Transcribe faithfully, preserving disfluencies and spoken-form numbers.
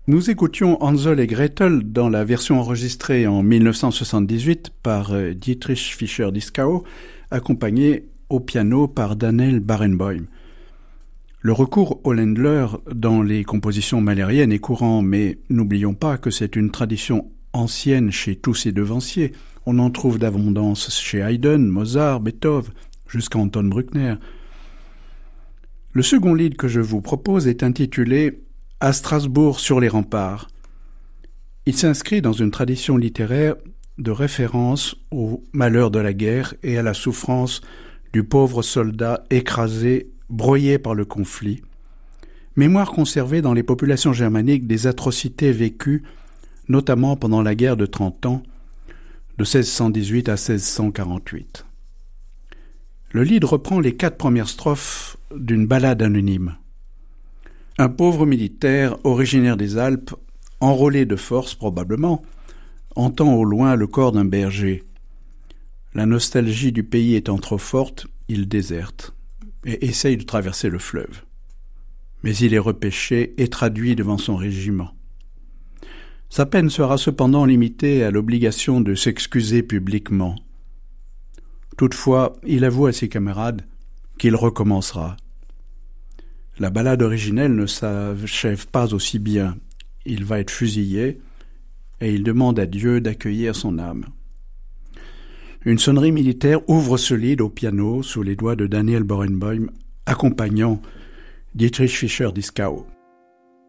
Nous écoutions Hansel et Gretel dans la version enregistrée en mille neuf cent soixante-dix-huit par Dietrich Fischer-Dieskau, accompagné au piano par Daniel Barenboim. Le recours au Ländler dans les compositions mahlériennes est courant, mais n'oublions pas que c'est une tradition ancienne chez tous ces devanciers. On en trouve d'abondance chez Haydn, Mozart, Beethoven, jusqu'à Anton Bruckner. Le second lied que je vous propose est intitulé « À Strasbourg sur les remparts ». Il s'inscrit dans une tradition littéraire de référence au malheur de la guerre et à la souffrance du pauvre soldat écrasé, broyé par le conflit. Mémoire conservée dans les populations germaniques des atrocités vécues, notamment pendant la guerre de Trente Ans, de seize cent dix-huit à seize cent quarante-huit. Le lied reprend les quatre premières strophes d'une ballade anonyme. Un pauvre militaire, originaire des Alpes, enrôlé de force probablement, entend au loin le corps d'un berger. La nostalgie du pays étant trop forte, il déserte et essaye de traverser le fleuve. Mais il est repêché et traduit devant son régiment. Sa peine sera cependant limitée à l'obligation de s'excuser publiquement. Toutefois, il avoue à ses camarades qu'il recommencera. La ballade originelle ne s'achève pas aussi bien. Il va être fusillé et il demande à Dieu d'accueillir son âme. Une sonnerie militaire ouvre ce lied au piano sous les doigts de Daniel Barenboim, accompagnant Dietrich Fischer-Dieskau.